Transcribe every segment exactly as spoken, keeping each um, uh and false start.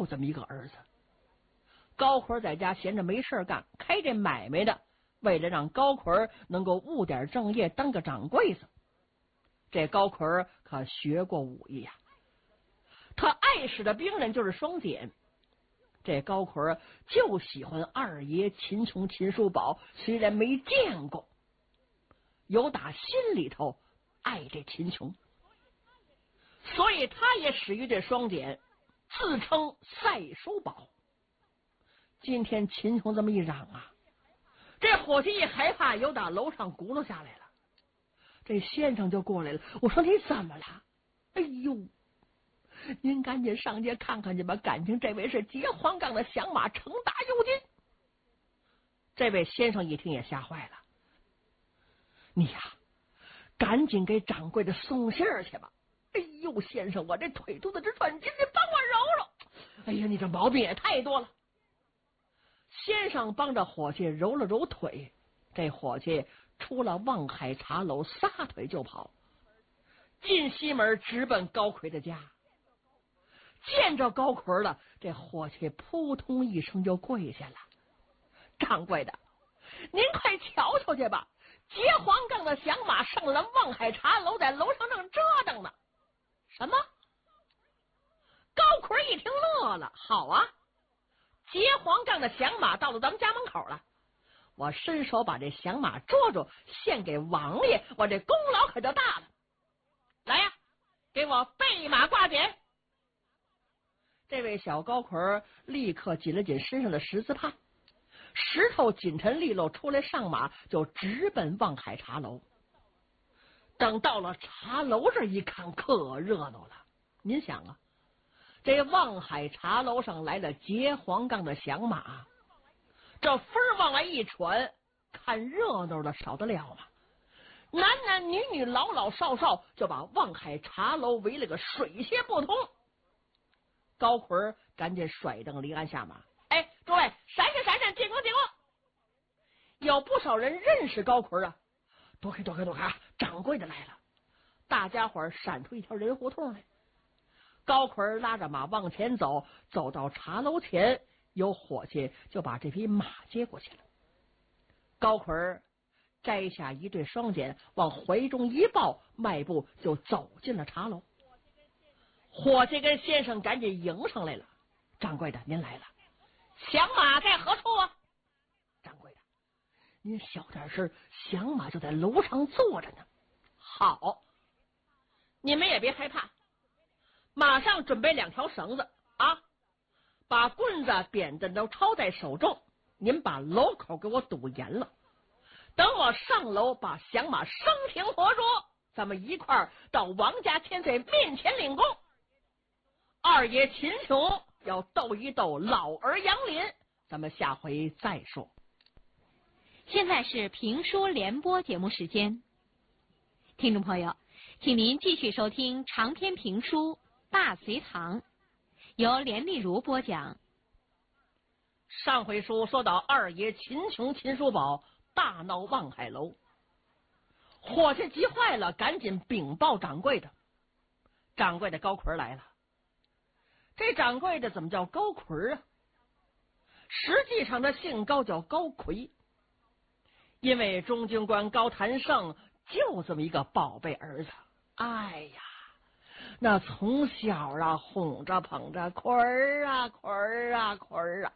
就这么一个儿子。高奎在家闲着没事干，开这买卖的，为了让高奎能够务点正业，当个掌柜子。这高奎可学过武艺呀、啊，他爱使的兵刃就是双锏。这高奎就喜欢二爷秦琼秦叔宝，虽然没见过，有打心里头爱这秦琼，所以他也使于这双锏，自称赛叔宝。今天秦琼这么一嚷啊，这伙计一害怕，又打楼上轱辘下来了。这先生就过来了，我说你怎么了？哎呦，您赶紧上街看看去吧，感情这位是结黄杠的响马，成大右进。这位先生一听也吓坏了，你呀、啊，赶紧给掌柜的送信儿去吧。哎呦，先生，我这腿肚子直喘筋，你帮我揉揉。哎呀，你这毛病也太多了。先生帮着伙计揉了揉腿，这伙计出了望海茶楼，撒腿就跑，进西门直奔高奎的家。见着高奎了，这伙计扑通一声就跪下了。掌柜的，您快瞧瞧去吧，结黄杠的响马上了望海茶楼，在楼上正折腾呢。什么？高奎一听乐了，好啊，结黄杠的响马到了咱们家门口了，我伸手把这响马捉住，献给王爷，我这功劳可就大了。来呀，给我备马挂锏。这位小高奎立刻紧了紧身上的十字帕，石头紧沉利落，出来上马，就直奔望海茶楼。等到了茶楼这一看，可热闹了。您想啊，这望海茶楼上来了结黄杠的响马，这风往外一传，看热闹的少得了吗？男男女女老老少少就把望海茶楼围了个水泄不通。高奎赶紧甩蹬离鞍下马，哎，诸位闪闪闪闪，进攻进攻！有不少人认识高奎啊，躲开躲开躲开，掌柜的来了！大家伙闪出一条人胡同来。高奎拉着马往前走，走到茶楼前，有伙计就把这匹马接过去了。高奎摘下一对双锏，往怀中一抱，迈步就走进了茶楼。伙计跟先生赶紧迎上来了，掌柜的您来了，响马在何处啊？掌柜的，您小点声，响马就在楼上坐着呢。好，你们也别害怕，马上准备两条绳子啊，把棍子扁担都抄在手中，您把楼口给我堵严了，等我上楼把响马生平活捉，咱们一块儿到王家千岁面前领功。二爷秦琼要斗一斗老儿杨林，咱们下回再说。 现在是评书联播节目时间，听众朋友，请您继续收听长篇评书《大隋唐》，由连丽如播讲。 上回书说到二爷秦琼秦叔宝大闹望海楼，伙计急坏了，赶紧禀报掌柜的。掌柜的高奎来了。这掌柜的怎么叫高奎啊？实际上他姓高，叫高奎，因为中军官高谭胜就这么一个宝贝儿子。哎呀，那从小啊哄着捧着，奎儿啊奎儿啊奎儿啊。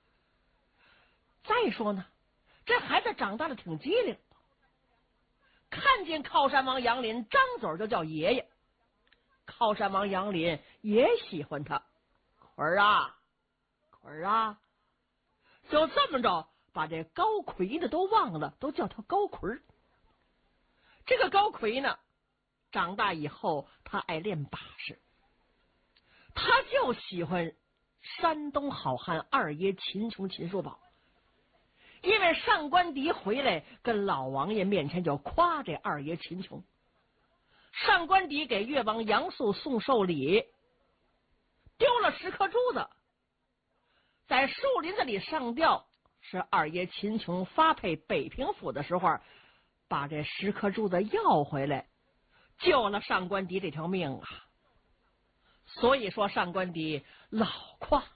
再说呢，这孩子长大了挺机灵，看见靠山王杨林张嘴就叫爷爷，靠山王杨林也喜欢他，奎儿啊奎儿啊，就这么着把这高奎的都忘了，都叫他高奎。这个高奎呢，长大以后他爱练把式，他就喜欢山东好汉二爷秦琼秦叔宝。因为上官迪回来跟老王爷面前就夸这二爷秦琼，上官迪给越王杨素送寿礼，丢了十颗珠子，在树林子里上吊，是二爷秦琼发配北平府的时候，把这十颗珠子要回来，救了上官迪这条命啊。所以说上官迪老夸